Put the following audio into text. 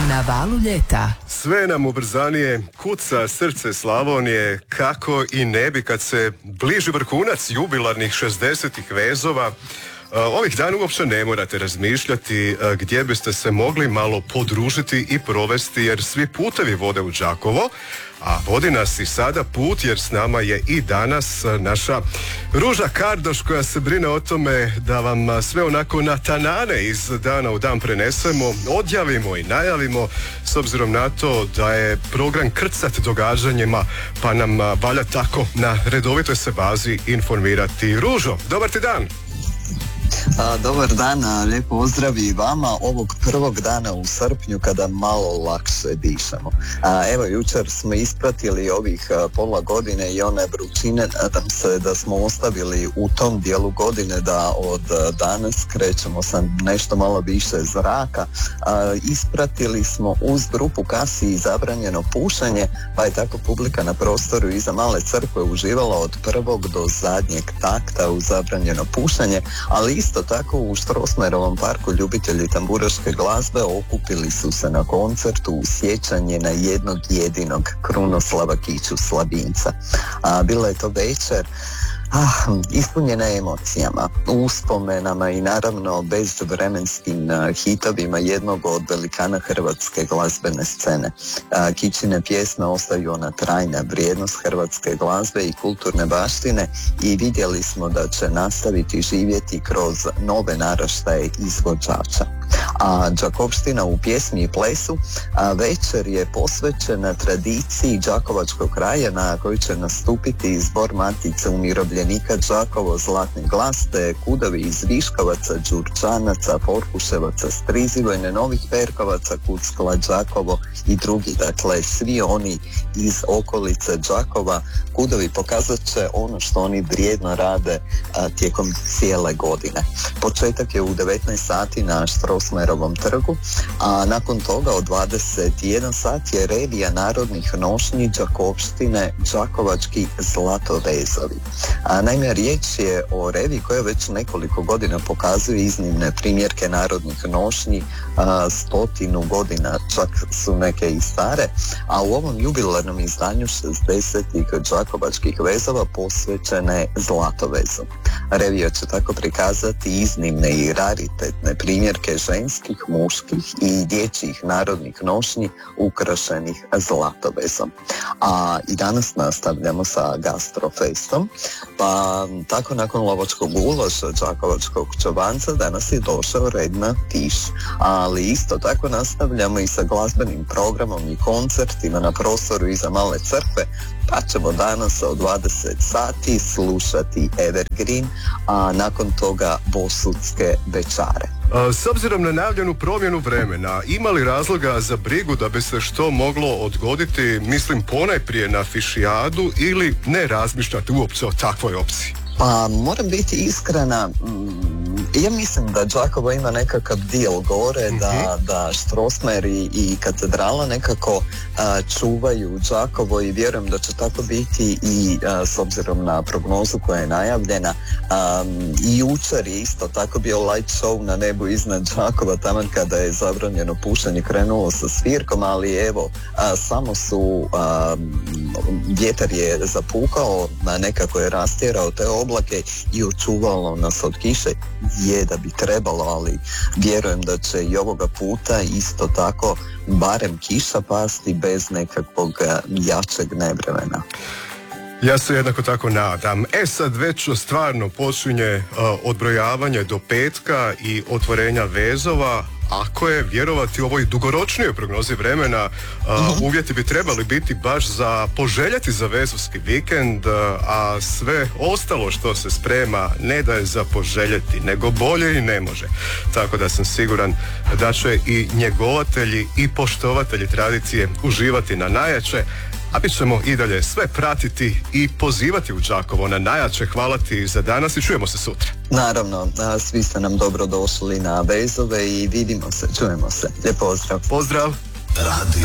Na valu ljeta. Sve nam ubrzanije kuca srce Slavonije, kako i ne bi kad se bliži vrhunac jubilarnih 60-ih vezova. Ovih dana uopće ne morate razmišljati gdje biste se mogli malo podružiti i provesti, jer svi putevi vode u Đakovo, a vodi nas i sada put, jer s nama je i danas naša Ruža Kardoš, koja se brine o tome da vam sve onako na tanane iz dana u dan prenesemo, odjavimo i najavimo, s obzirom na to da je program krcat događanjima, pa nam valja tako na redovitoj se bazi informirati. Ružo, dobar ti dan! Dobar dan, lijep pozdrav i vama ovog prvog dana u srpnju kada malo lakše dišemo. Evo, jučer smo ispratili ovih pola godine i one vrućine, nadam se da smo ostavili u tom dijelu godine da od danas krećemo sa nešto malo više zraka. Ispratili smo uz grupu Kasi i zabranjeno pušenje, pa je tako publika na prostoru iza Male crkve uživala od prvog do zadnjeg takta u zabranjeno pušenje, ali isto tako u Strossmayerovom parku ljubitelji tamburaške glazbe okupili su se na koncertu u sjećanje na jednog jedinog Krunoslava Kiću Slabinca. Bila je to večer ispunjena emocijama, uspomenama i naravno bezvremenskim hitovima jednog od velikana hrvatske glazbene scene. Kićine pjesme ostaju ona trajna vrijednost hrvatske glazbe i kulturne baštine i vidjeli smo da će nastaviti živjeti kroz nove naraštaje izvođača. A Đakovština u pjesmi i plesu večer je posvećena tradiciji đakovačkog kraja na koji će nastupiti zbor Matice umirovljenika Đakovo, Zlatne glaste, Kudovi iz Viškovaca, Đurđanaca, Porkuševaca, Strizivojne, Novih Perkovaca, Kuckla, Đakovo i drugi. Dakle, svi oni iz okolice Đakova. Kudovi pokazat će ono što oni vrijedno rade tijekom cijele godine. Početak je u 19 sati na Strossmayerovom trgu, a nakon toga od 21 sat je revija narodnih nošnji Đakovštine Đakovački zlatovezovi. Naime, riječ je o reviji koja već nekoliko godina pokazuje iznimne primjerke narodnih nošnji, 100 godina, čak su neke i stare, a u ovom jubilarnom izdanju 60-ih Đakovačkih vezova posvećene zlatovezu. Revija će tako prikazati iznimne i raritetne primjerke ženskih, muških i dječjih narodnih nošnji ukrašenih zlatovezom. A i danas nastavljamo sa gastrofestom, pa tako nakon lovačkog uloša Đakovačkog čobanca danas je došao red na Tiš. Ali isto tako nastavljamo i sa glazbenim programom i koncertima na prostoru iza Male crkve, pa ćemo danas od 20 sati slušati Evergreen, a nakon toga Bosutske večare. S obzirom na najavljenu promjenu vremena, ima li razloga za brigu da bi se što moglo odgoditi, mislim ponajprije na Fišijadu, ili ne razmišljate uopće o takvoj opciji? Pa moram biti iskrena, ja mislim da Đakovo ima nekakav deal gore, da Strossmayer i katedrala nekako čuvaju Đakovo i vjerujem da će tako biti i s obzirom na prognozu koja je najavljena. I jučer je isto tako bio light show na nebu iznad Đakova, taman kada je zabranjeno pušenje krenulo sa svirkom, ali evo, samo su vjetar je zapukao, nekako je rastjerao te oblake i očuvalo nas od kiše. Je da bi trebalo, ali vjerujem da će i ovoga puta isto tako barem kiša pasti bez nekakvog jačeg nevremena. Ja se jednako tako nadam. Sad već stvarno počinje odbrojavanje do petka i otvorenja vezova. Ako je vjerovati ovoj dugoročnijoj prognozi vremena, uvjeti bi trebali biti baš za poželjeti za vezovski vikend, a sve ostalo što se sprema ne da je za poželjeti, nego bolje i ne može. Tako da sam siguran da će i njegovatelji i poštovatelji tradicije uživati na najjače, a mi ćemo i dalje sve pratiti i pozivati u Đakovo na najjače. Hvala ti za danas i čujemo se sutra. Naravno, svi ste nam dobro došli na vezove i vidimo se, čujemo se. Lijep pozdrav. Pozdrav. Radio